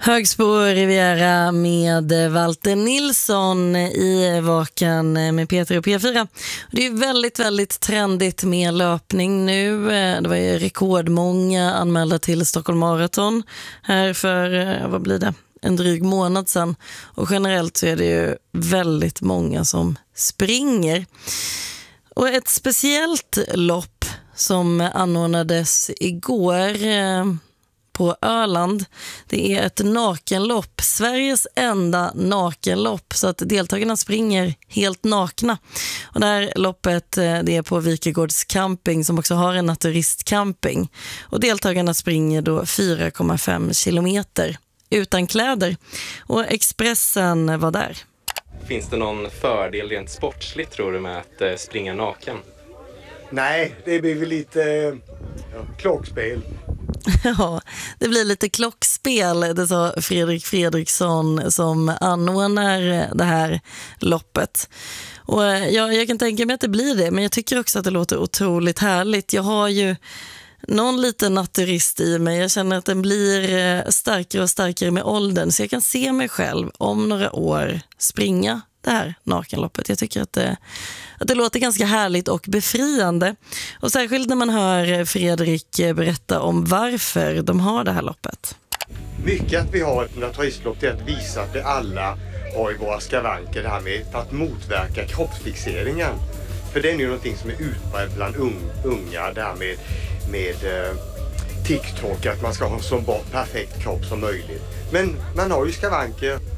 Högsbo Riviera med Walter Nilsson i Vaken med Peter och P4. Det är väldigt, väldigt trendigt med löpning nu. Det var ju rekordmånga anmälda till Stockholm Marathon här för, vad blir det? En dryg månad sedan. Och generellt så är det ju väldigt många som springer. Och ett speciellt lopp som anordnades igår på Öland. Det är ett nakenlopp, Sveriges enda nakenlopp, så att deltagarna springer helt nakna. Och det här loppet, det är på Vikegårds camping som också har en naturistcamping. Och deltagarna springer då 4,5 kilometer utan kläder. Och Expressen var där. Finns det någon fördel rent sportsligt, tror du, med att springa naken? Nej, det blir väl lite klockspel. Ja, det blir lite klockspel, det sa Fredrik Fredriksson som anordnar det här loppet. Och jag kan tänka mig att det blir det, men jag tycker också att det låter otroligt härligt. Jag har ju någon liten naturist i mig. Jag känner att den blir starkare och starkare med åldern, så jag kan se mig själv om några år springa det här nakenloppet. Jag tycker att det låter ganska härligt och befriande. Och särskilt när man hör Fredrik berätta om varför de har det här loppet. Mycket att vi har ett naturistlopp är att visa att vi alla har i våra skavanker det här med för att motverka kroppsfixeringen. För det är ju någonting som är utbrett bland unga, det här med TikTok, att man ska ha så perfekt kropp som möjligt. Men man har ju skavanker.